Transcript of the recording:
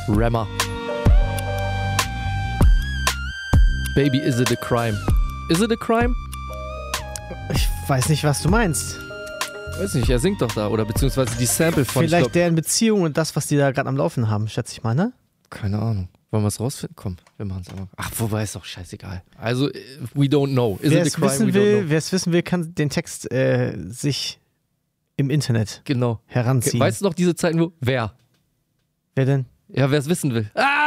Rammer. Baby, is it a crime? Is it a crime? Ich weiß nicht, was du meinst. Weiß nicht, er singt doch da. Oder beziehungsweise die Sample von... Vielleicht deren Beziehung und das, was die da gerade am Laufen haben, schätze ich mal, ne? Keine Ahnung. Wollen wir es rausfinden? Komm, wir machen es einfach. Ach, wobei, ist doch scheißegal. Also, we don't know. Is it a crime? Wer es wissen will, kann den Text sich im Internet heranziehen. Weißt du noch diese Zeiten, wo... Wer denn? Ja, wer es wissen will. Ah!